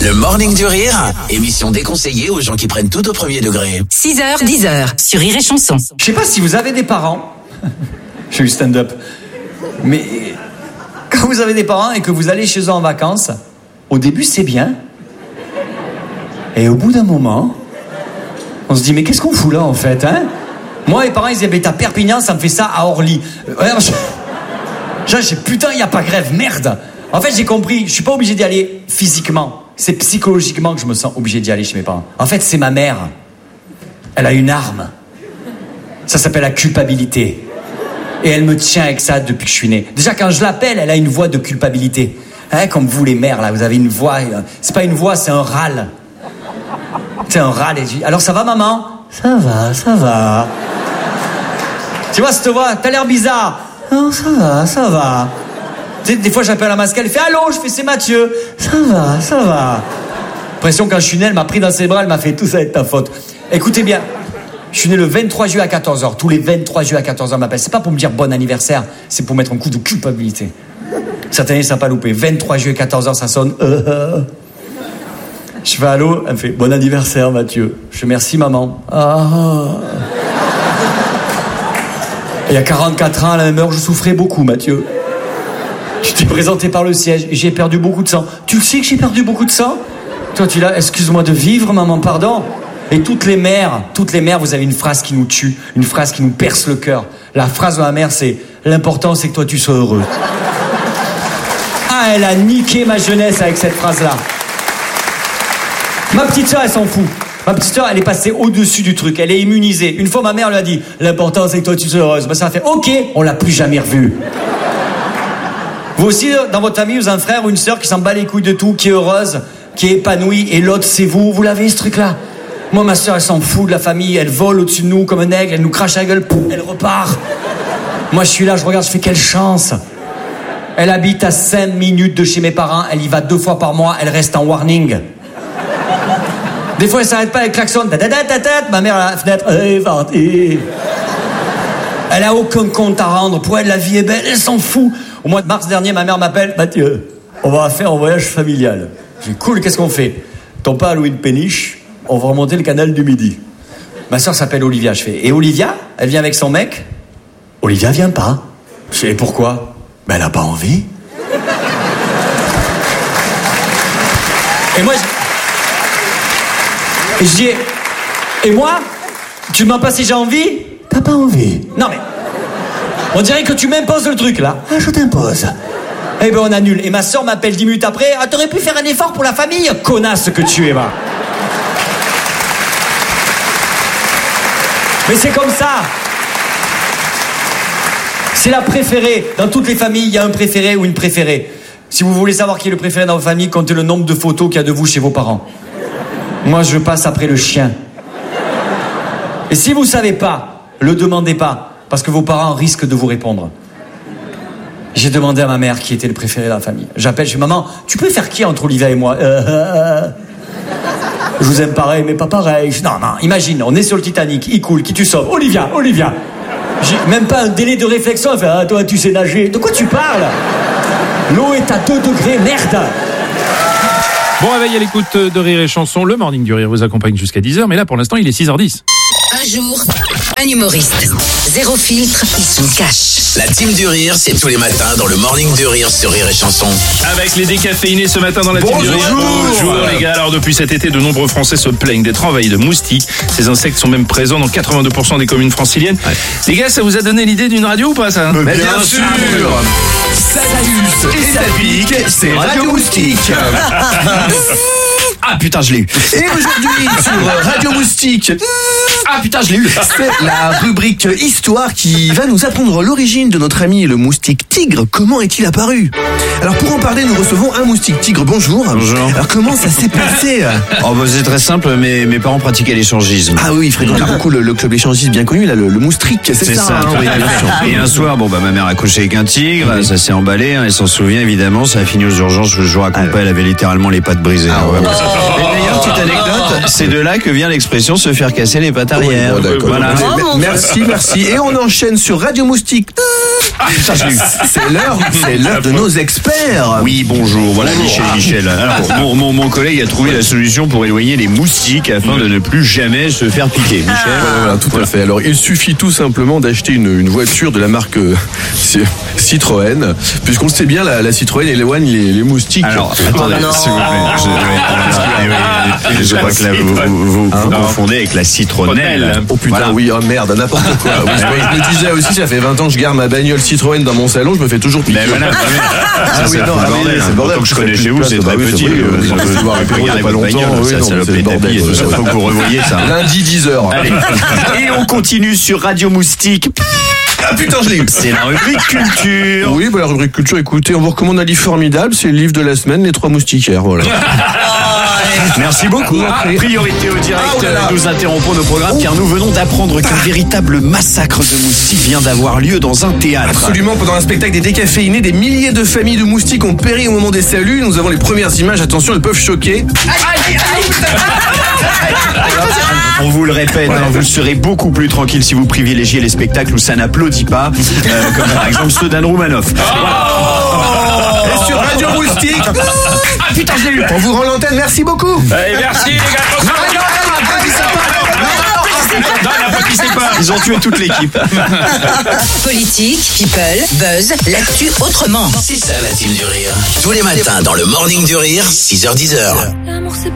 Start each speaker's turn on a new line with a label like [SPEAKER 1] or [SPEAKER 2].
[SPEAKER 1] Le Morning du Rire, émission déconseillée aux gens qui prennent tout au premier degré.
[SPEAKER 2] 6h, 10h, sur Rire et Chanson.
[SPEAKER 3] Je sais pas si vous avez des parents, je fais du stand-up, mais quand vous avez des parents et que vous allez chez eux en vacances, au début c'est bien, et au bout d'un moment, on se dit mais qu'est-ce qu'on fout là en fait, hein? Moi les parents ils disaient à Perpignan ça me fait ça à Orly. Putain il y a pas grève, merde. En fait, j'ai compris, je suis pas obligé d'y aller physiquement. C'est psychologiquement que je me sens obligé d'y aller chez mes parents. En fait, c'est ma mère. Elle a une arme. Ça s'appelle la culpabilité. Et elle me tient avec ça depuis que je suis né. Déjà, quand je l'appelle, elle a une voix de culpabilité. Hein, comme vous, les mères, là, vous avez une voix. C'est pas une voix, c'est un râle. C'est un râle. Et je dis, alors ça va, maman? Ça va, ça va. Tu vois cette voix? T'as l'air bizarre. Non, ça va, ça va. Tu sais, des fois j'appelle la masquelle, elle fait allô, je fais c'est Mathieu. Ça va, ça va. L'impression quand je suis né, elle m'a pris dans ses bras, elle m'a fait tout ça est ta faute. Écoutez bien, je suis né le 23 juillet à 14h. Tous les 23 juillet à 14h m'appellent. C'est pas pour me dire bon anniversaire, c'est pour mettre un coup de culpabilité. Cette année ça n'a pas loupé. 23 juillet 14h ça sonne. Je fais allô, elle me fait bon anniversaire Mathieu. Je fais merci maman. Il y a 44 ans à la même heure je souffrais beaucoup Mathieu. Tu t'es présenté par le siège et j'ai perdu beaucoup de sang. Tu le sais que j'ai perdu beaucoup de sang? Toi, tu l'as, excuse-moi de vivre, maman, pardon. Et toutes les mères, vous avez une phrase qui nous tue, une phrase qui nous perce le cœur. La phrase de ma mère, c'est « L'important, c'est que toi, tu sois heureux. » Ah, elle a niqué ma jeunesse avec cette phrase-là. Ma petite sœur, elle s'en fout. Ma petite sœur, elle est passée au-dessus du truc. Elle est immunisée. Une fois, ma mère lui a dit « L'important, c'est que toi, tu sois heureuse. » Ça a fait « Ok, on l'a plus jamais revue. » Vous aussi, dans votre famille, vous avez un frère ou une sœur qui s'en bat les couilles de tout, qui est heureuse, qui est épanouie, et l'autre, c'est vous. Vous l'avez, ce truc-là? Moi, ma sœur, elle s'en fout de la famille, elle vole au-dessus de nous comme un aigle, elle nous crache à la gueule, pouf, elle repart. Moi, je suis là, je regarde, je fais quelle chance. Elle habite à 5 minutes de chez mes parents, elle y va 2 fois par mois, elle reste en warning. Des fois, elle s'arrête pas, elle klaxonne, ma mère à la fenêtre, elle a aucun compte à rendre, pour elle, la vie est belle, elle s'en fout. Au mois de mars dernier, ma mère m'appelle, Mathieu, on va faire un voyage familial. J'ai dit, cool, qu'est-ce qu'on fait? Ton père a loué une péniche, on va remonter le canal du Midi. Ma soeur s'appelle Olivia, je fais, et Olivia, elle vient avec son mec? Olivia vient pas. Je fais, et pourquoi? Ben elle a pas envie. Et moi, je dis, et moi? Tu me demandes pas si j'ai envie? T'as pas envie. Non mais... On dirait que tu m'imposes le truc, là. Ah, je t'impose. Eh ben, on annule. Et ma soeur m'appelle 10 minutes après. Ah, t'aurais pu faire un effort pour la famille, connasse que tu es, va. Mais c'est comme ça. C'est la préférée. Dans toutes les familles, il y a un préféré ou une préférée. Si vous voulez savoir qui est le préféré dans vos familles, comptez le nombre de photos qu'il y a de vous chez vos parents. Moi, je passe après le chien. Et si vous savez pas, le demandez pas. Parce que vos parents risquent de vous répondre. J'ai demandé à ma mère qui était le préféré de la famille. J'appelle, je dis, maman, tu peux faire qui entre Olivia et moi? Je vous aime pareil, mais pas pareil. Non, imagine, on est sur le Titanic, il coule, qui tu sauves? Olivia. J'ai même pas un délai de réflexion. Elle fait, ah, toi, tu sais nager. De quoi tu parles? L'eau est à 2 degrés, merde.
[SPEAKER 4] Bon réveil à l'écoute de Rire et Chanson. Le Morning du Rire vous accompagne jusqu'à 10h, mais là, pour l'instant, il est 6h10.
[SPEAKER 2] Un jour, un humoriste. Zéro filtre, il se cache.
[SPEAKER 1] La team du Rire, c'est tous les matins dans le Morning du Rire sur Rire et Chanson.
[SPEAKER 4] Avec les décaféinés ce matin dans la team du Rire. Bonjour les gars. Alors depuis cet été, de nombreux Français se plaignent d'être envahis de moustiques. Ces insectes sont même présents dans 82% des communes franciliennes. Ouais. Les gars, ça vous a donné l'idée d'une radio ou pas ça?
[SPEAKER 5] Mais bien sûr. Ça suce et ça pique, c'est Radio Moustique. Ah putain, je l'ai eu. Et aujourd'hui sur Radio Moustique, ah putain, je l'ai eu. C'est la rubrique Histoire qui va nous apprendre l'origine de notre ami le moustique tigre. Comment est-il apparu? Alors pour en parler, nous recevons un moustique tigre. Bonjour.
[SPEAKER 6] Bonjour.
[SPEAKER 5] Alors comment ça s'est passé?
[SPEAKER 6] Oh bah c'est très simple, mes parents pratiquaient l'échangisme.
[SPEAKER 5] Ah oui, il fréquente beaucoup le club échangiste bien connu, là, le Moustric, c'est ça. Hein, oui, bien sûr.
[SPEAKER 6] Et un soir, ma mère a couché avec un tigre, ça s'est emballé, elle s'en souvient évidemment, ça a fini aux urgences, je vous raconte pas, elle avait littéralement les pattes brisées. Et d'ailleurs, petite anecdote, c'est de là que vient l'expression se faire casser les pattes arrière.
[SPEAKER 5] Voilà. Merci. Et on enchaîne sur Radio Moustique. Ah putain, je l'ai eu. C'est l'heure de nos experts.
[SPEAKER 6] Oui, bonjour, voilà Michel. Alors, mon collègue a trouvé la solution pour éloigner les moustiques afin de ne plus jamais se faire piquer. Michel.
[SPEAKER 7] Voilà, tout à fait. Alors, il suffit tout simplement d'acheter une voiture de la marque Citroën, puisqu'on le sait bien, la Citroën éloigne les moustiques.
[SPEAKER 6] Alors, attendez, s'il vous plaît. Je crois que là, vous confondez avec la citronnelle.
[SPEAKER 7] Oh putain,
[SPEAKER 6] Voilà.
[SPEAKER 7] oui, oh merde, n'importe quoi. Oui, je me disais aussi, ça fait 20 ans que je garde ma bagnole Citroën dans mon salon, je me fais toujours piquer.
[SPEAKER 6] Ben voilà,
[SPEAKER 7] Ah oui, non,
[SPEAKER 6] c'est le bordel.
[SPEAKER 7] Tant
[SPEAKER 6] que je connais chez vous, c'est très petit.
[SPEAKER 7] Vous allez voir,
[SPEAKER 6] Regardez
[SPEAKER 7] pas
[SPEAKER 6] votre
[SPEAKER 7] longtemps.
[SPEAKER 6] bagnole,
[SPEAKER 7] Oui,
[SPEAKER 6] ça
[SPEAKER 7] non,
[SPEAKER 6] salope
[SPEAKER 7] c'est le
[SPEAKER 6] les
[SPEAKER 7] bordel.
[SPEAKER 6] tapis et tout ça. Faut que vous revoyiez ça.
[SPEAKER 7] Lundi 10h.
[SPEAKER 6] Allez. Et on continue sur Radio Moustique.
[SPEAKER 7] Ah putain, je l'ai eu.
[SPEAKER 6] C'est la rubrique culture.
[SPEAKER 7] Oui, bah, la rubrique culture, écoutez, on vous recommande un livre formidable, c'est le livre de la semaine, Les Trois Moustiquaires, voilà.
[SPEAKER 6] Merci beaucoup. Priorité au direct. Nous interrompons nos programmes car nous venons d'apprendre qu'un véritable massacre de moustiques vient d'avoir lieu dans un théâtre.
[SPEAKER 7] Absolument, pendant un spectacle des décaféinés, des milliers de familles de moustiques ont péri au moment des saluts. Nous avons les premières images, attention, elles peuvent choquer.
[SPEAKER 6] On vous le répète, vous serez beaucoup plus tranquille si vous privilégiez les spectacles où ça n'applaudit pas, comme par exemple ceux d'Anne Roumanoff.
[SPEAKER 7] Et sur Radio Moustique.
[SPEAKER 5] Ah putain, je l'ai eu.
[SPEAKER 7] On vous rend l'antenne, merci beaucoup.
[SPEAKER 4] Allez, merci les gars. Non, n'applaudissez pas.
[SPEAKER 6] Ils ont tué toute l'équipe.
[SPEAKER 2] Politique, people, buzz, l'actu autrement.
[SPEAKER 1] C'est ça la team du rire. Tous les matins dans le Morning du Rire, 6h-10h.
[SPEAKER 8] L'amour c'est